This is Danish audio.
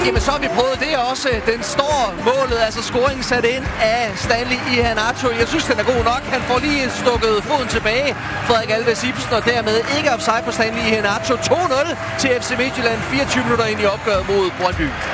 Jamen, så har vi prøvet det også. Den står målet, altså scoringen sat ind af Stanley Iheanacho. Jeg synes, den er god nok. Han får lige stukket foden tilbage. Frederik Alves Ibsen, og dermed ikke offside på Stanley Iheanacho. 2-0 til FC Midtjylland, 24 minutter ind i opgøret mod Brøndby.